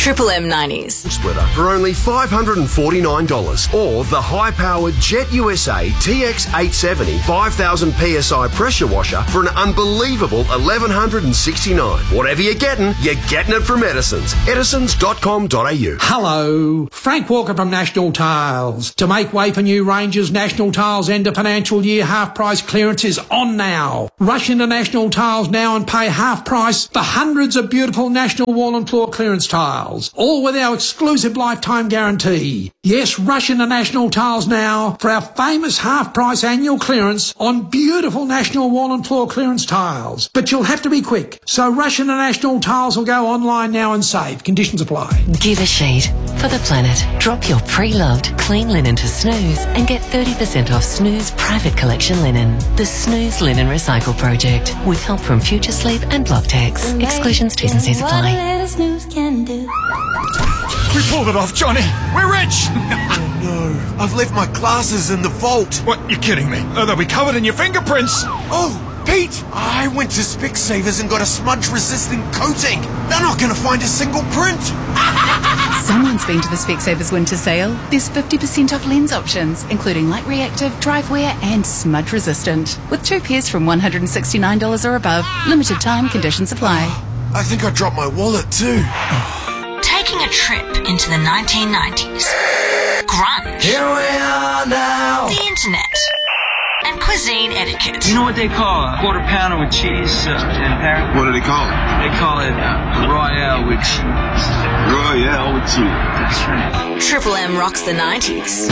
Triple M 90s. Splitter for only $549, or the high-powered Jet USA TX870 5000 PSI pressure washer for an unbelievable $1,169. Whatever you're getting it from Edison's. Edisons.com.au. Hello, Frank Walker from National Tiles. To make way for new ranges, National Tiles end of financial year half price clearance is on now. Rush into National Tiles now and pay half price for hundreds of beautiful National wall and floor clearance tiles, all with our exclusive lifetime guarantee. Yes, rush into National Tiles now for our famous half price annual clearance on beautiful National wall and floor clearance tiles. But you'll have to be quick, so rush into National Tiles or go online now and save. Conditions apply. Give a sheet for the planet. Drop your pre-loved clean linen to Snooze and get 30% off Snooze private collection linen. The Snooze Linen Recycle Project, with help from Future Sleep and Blocktex. Exclusions, T's and C's apply. We pulled it off, Johnny. We're rich. Oh no, I've left my glasses in the vault. What, you're kidding me? Oh, they'll be covered in your fingerprints. Oh, Pete, I went to Specsavers and got a smudge-resistant coating. They're not going to find a single print. Someone's been to the Specsavers winter sale. There's 50% off lens options, including light reactive, drive wear and smudge resistant, with 2 pairs from $169 or above. Limited time, conditions apply. I think I dropped my wallet too. Taking a trip into the 1990s. Grunge. Here we are now. The internet. And cuisine etiquette. You know what they call a quarter pounder with cheese and parrot? What do they call it? They call it Royale with cheese. Royale with cheese. That's right. Triple M rocks the 90s.